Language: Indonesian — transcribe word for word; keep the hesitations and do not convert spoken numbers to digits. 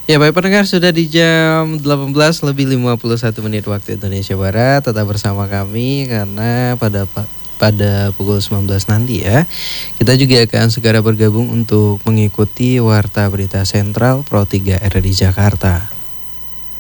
Ya baik pendengar, sudah di jam delapan belas lebih lima puluh satu menit waktu Indonesia Barat. Tetap bersama kami karena pada pa- pada pukul sembilan belas nanti ya, kita juga akan segera bergabung untuk mengikuti Warta Berita Sentral Pro tiga R di Jakarta.